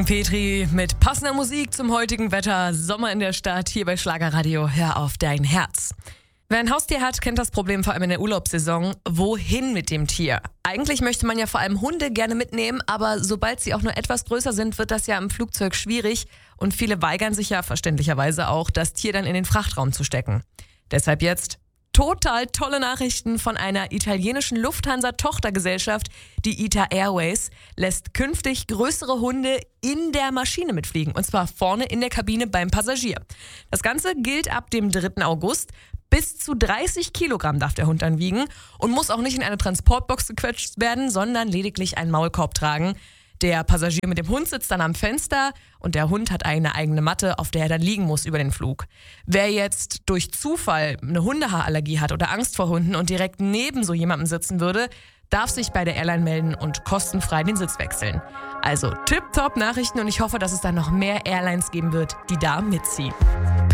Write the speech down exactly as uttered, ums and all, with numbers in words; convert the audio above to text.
Petri mit passender Musik zum heutigen Wetter. Sommer in der Stadt, hier bei Schlagerradio. Hör auf dein Herz. Wer ein Haustier hat, kennt das Problem vor allem in der Urlaubssaison. Wohin mit dem Tier? Eigentlich möchte man ja vor allem Hunde gerne mitnehmen, aber sobald sie auch nur etwas größer sind, wird das ja im Flugzeug schwierig. Und viele weigern sich ja verständlicherweise auch, das Tier dann in den Frachtraum zu stecken. Deshalb jetzt total tolle Nachrichten von einer italienischen Lufthansa-Tochtergesellschaft. Die I T A Airways lässt künftig größere Hunde in der Maschine mitfliegen. Und zwar vorne in der Kabine beim Passagier. Das Ganze gilt ab dem dritten August. Bis zu dreißig Kilogramm darf der Hund dann wiegen und muss auch nicht in eine Transportbox gequetscht werden, sondern lediglich einen Maulkorb tragen. Der Passagier mit dem Hund sitzt dann am Fenster und der Hund hat eine eigene Matte, auf der er dann liegen muss über den Flug. Wer jetzt durch Zufall eine Hundehaarallergie hat oder Angst vor Hunden und direkt neben so jemandem sitzen würde, darf sich bei der Airline melden und kostenfrei den Sitz wechseln. Also tipptopp Nachrichten und ich hoffe, dass es dann noch mehr Airlines geben wird, die da mitziehen.